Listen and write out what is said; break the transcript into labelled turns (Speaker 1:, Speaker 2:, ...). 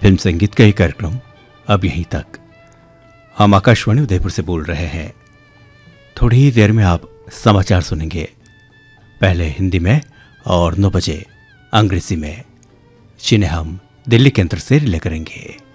Speaker 1: Film संगीत का ये कार्यक्रम अब यहीं तक। हम आकाशवाणी उदयपुर से बोल रहे हैं। थोड़ी ही देर में आप समाचार सुनेंगे, पहले हिंदी में और 9 बजे अंग्रेजी में, जिन्हें हम दिल्ली केंद्र से रिले करेंगे।